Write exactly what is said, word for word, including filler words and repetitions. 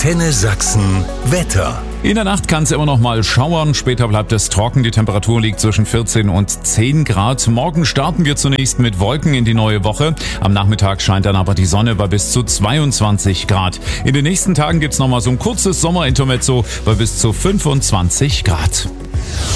Antenne Sachsen Wetter. In der Nacht kann es immer noch mal schauern, später bleibt es trocken, die Temperatur liegt zwischen vierzehn und zehn Grad. Morgen starten wir zunächst mit Wolken in die neue Woche. Am Nachmittag scheint dann aber die Sonne bei bis zu zweiundzwanzig Grad. In den nächsten Tagen gibt's noch mal so ein kurzes Sommerintermezzo bei bis zu fünfundzwanzig Grad.